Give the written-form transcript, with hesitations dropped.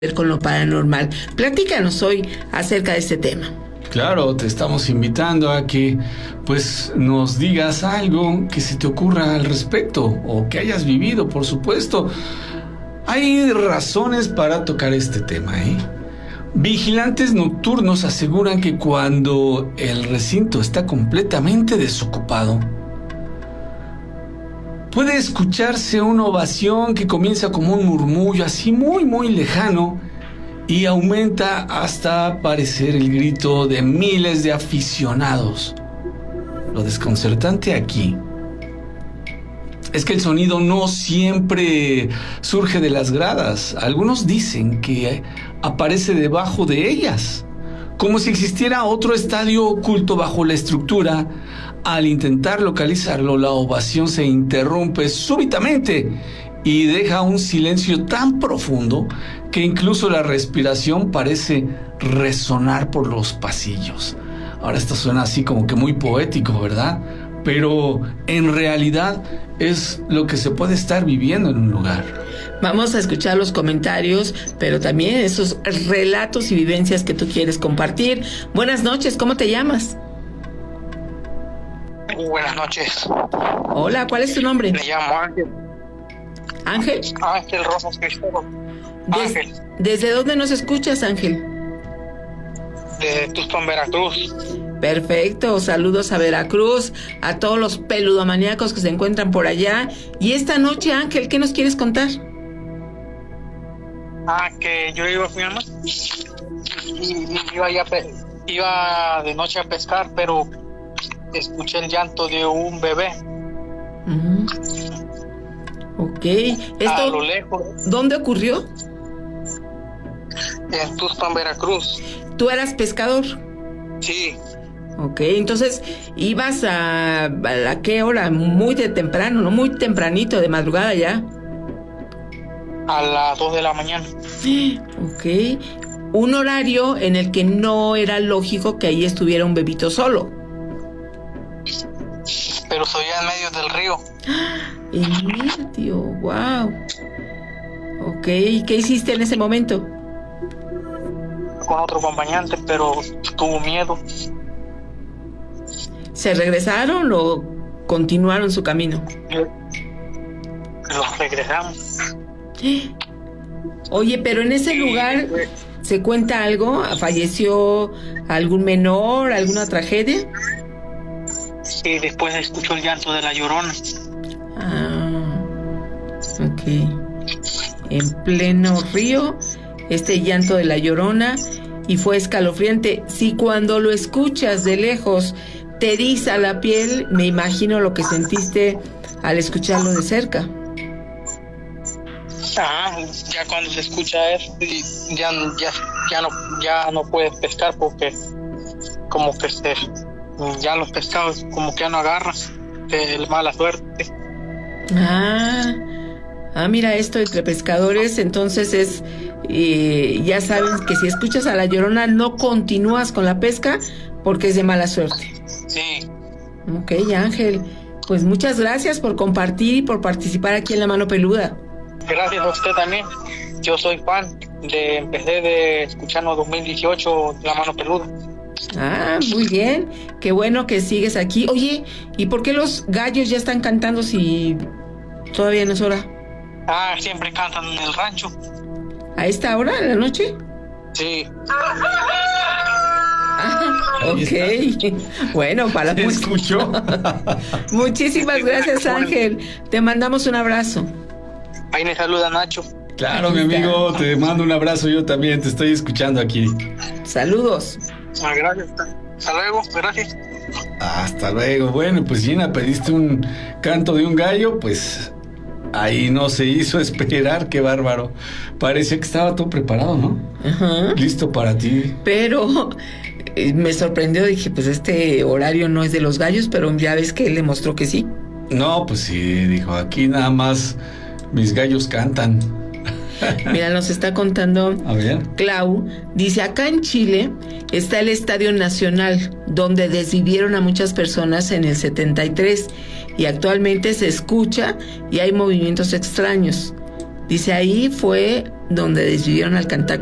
con lo paranormal. Platícanos hoy acerca de este tema. Claro, te estamos invitando a que pues nos digas algo que se te ocurra al respecto o que hayas vivido, por supuesto. Hay razones para tocar este tema, ¿eh? Vigilantes nocturnos aseguran que cuando el recinto está completamente desocupado, puede escucharse una ovación que comienza como un murmullo así muy lejano y aumenta hasta parecer el grito de miles de aficionados. Lo desconcertante aquí es que el sonido no siempre surge de las gradas. Algunos dicen que aparece debajo de ellas, como si existiera otro estadio oculto bajo la estructura. Al intentar localizarlo, la ovación se interrumpe súbitamente y deja un silencio tan profundo que incluso la respiración parece resonar por los pasillos. Ahora esto suena así como que muy poético, ¿verdad? Pero en realidad es lo que se puede estar viviendo en un lugar. Vamos a escuchar los comentarios, pero también esos relatos y vivencias que tú quieres compartir. Buenas noches, ¿cómo te llamas? Buenas noches. Hola, ¿cuál es tu nombre? Me llamo Ángel. ¿Ángel? Ángel Rosas Cristóbal. Ángel. ¿Desde dónde nos escuchas, Ángel? De Tuxpan, Veracruz. Perfecto, saludos a Veracruz, a todos los peludomaníacos que se encuentran por allá. Y esta noche, Ángel, ¿qué nos quieres contar? Que yo iba a mi mamá y iba de noche a pescar, pero escuché el llanto de un bebé. Ok. A lo lejos. ¿Dónde ocurrió? En Tuxpan, Veracruz. ¿Tú eras pescador? Sí. Ok, entonces ibas a qué hora? Muy de temprano, ¿no? Muy tempranito, de madrugada ya. A las 2 de la mañana. Ok. Un horario en el que no era lógico que ahí estuviera un bebito solo. Pero soy en medio del río. En medio, wow. Ok, ¿y qué hiciste en ese momento? Con otro acompañante, pero tuvo miedo. ¿Se regresaron o continuaron su camino? Los regresamos. Oye, pero en ese lugar ¿se cuenta algo? ¿Falleció algún menor, alguna tragedia? Sí, después escuchó el llanto de la Llorona. Ok. En pleno río, este llanto de la Llorona, y fue escalofriante. Si cuando lo escuchas de lejos te eriza la piel, me imagino lo que sentiste al escucharlo de cerca. Ya cuando se escucha eso, ya no puedes pescar porque como que ya los pescados como que ya no agarras, de mala suerte. Mira, esto entre pescadores, entonces es, ya saben que si escuchas a la Llorona no continúas con la pesca porque es de mala suerte. Sí. Ok, Ángel, pues muchas gracias por compartir y por participar aquí en La Mano Peluda. Gracias a usted también. Yo soy fan, empecé de escucharnos 2018 La Mano Peluda. Muy bien, qué bueno que sigues aquí. Oye, ¿y por qué los gallos ya están cantando si todavía no es hora? Siempre cantan en el rancho. ¿A esta hora de la noche? Sí. Ok. Bueno, para la música. ¿Escuchó? Muchísimas gracias, Ángel. Te mandamos un abrazo. Ahí me saluda Nacho. Claro, mi amigo, te mando un abrazo, yo también te estoy escuchando aquí. Saludos. Gracias. Hasta luego, gracias. Hasta luego. Bueno, pues Gina, pediste un canto de un gallo, pues ahí no se hizo esperar, qué bárbaro. Parecía que estaba todo preparado, ¿no? Ajá. Listo para ti. Pero me sorprendió, dije, pues este horario no es de los gallos, pero ya ves que él le mostró que sí. No, pues sí, dijo, aquí nada más mis gallos cantan. Mira, nos está contando A ver. Clau, dice, acá en Chile está el Estadio Nacional, donde desvivieron a muchas personas en el 73 y actualmente se escucha y hay movimientos extraños. Dice, ahí fue donde desvivieron al cantante